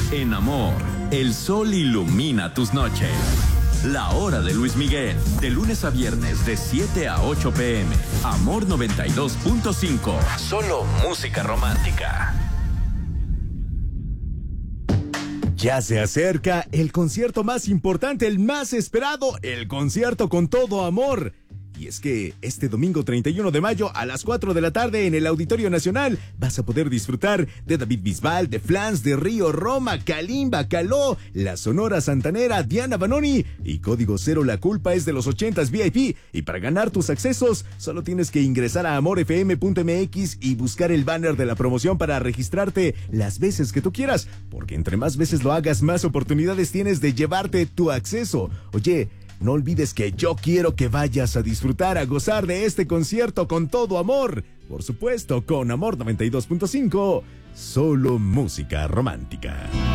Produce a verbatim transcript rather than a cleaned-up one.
En Amor, el sol ilumina tus noches. La hora de Luis Miguel, de lunes a viernes de siete a ocho pe eme. Amor noventa y dos punto cinco. Solo música romántica. Ya se acerca el concierto más importante, el más esperado, el concierto con todo amor. Y es que este domingo treinta y uno de mayo a las cuatro de la tarde en el Auditorio Nacional vas a poder disfrutar de David Bisbal, de Flans, de Río Roma, Kalimba, Caló, La Sonora Santanera, Diana Banoni y Código Cero. La culpa es de los ochentas ve i pe. Y para ganar tus accesos solo tienes que ingresar a amor efe eme punto eme equis y buscar el banner de la promoción para registrarte las veces que tú quieras, porque entre más veces lo hagas, más oportunidades tienes de llevarte tu acceso. Oye, no olvides que yo quiero que vayas a disfrutar, a gozar de este concierto con todo amor. Por supuesto, con Amor noventa y dos punto cinco, solo música romántica.